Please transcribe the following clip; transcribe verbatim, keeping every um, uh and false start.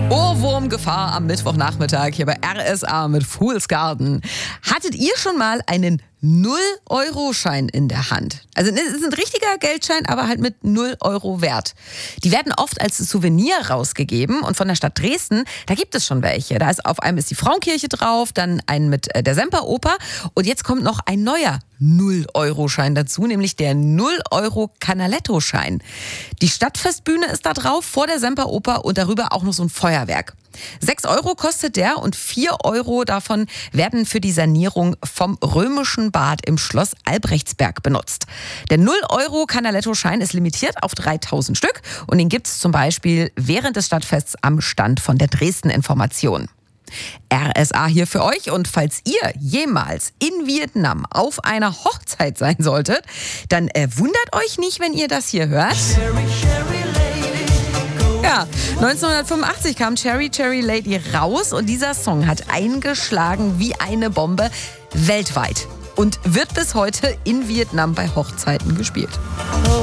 Ohrwurmgefahr am Mittwochnachmittag hier bei R S A mit Fool's Garden. Hattet ihr schon mal einen null-Euro-Schein in der Hand? Also es ist ein richtiger Geldschein, aber halt mit null Euro Wert. Die werden oft als Souvenir rausgegeben und von der Stadt Dresden, da gibt es schon welche. Da ist auf einem ist die Frauenkirche drauf, dann einen mit der Semperoper und jetzt kommt noch ein neuer null-Euro-Schein dazu, nämlich der null-Euro-Canaletto-Schein. Die Stadtfestbühne ist da drauf, vor der Semperoper und darüber auch noch so ein Feuerwerk. Sechs Euro kostet der und vier Euro davon werden für die Sanierung vom römischen Bad im Schloss Albrechtsberg benutzt. Der null-Euro-Canaletto-Schein ist limitiert auf dreitausend Stück und den gibt es zum Beispiel während des Stadtfests am Stand von der Dresden Information. R S A hier für euch und falls ihr jemals in Vietnam auf einer Hochzeit sein solltet, dann äh, wundert euch nicht, wenn ihr das hier hört. Ja, neunzehnhundertfünfundachtzig kam Cherry Cherry Lady raus und dieser Song hat eingeschlagen wie eine Bombe weltweit und wird bis heute in Vietnam bei Hochzeiten gespielt.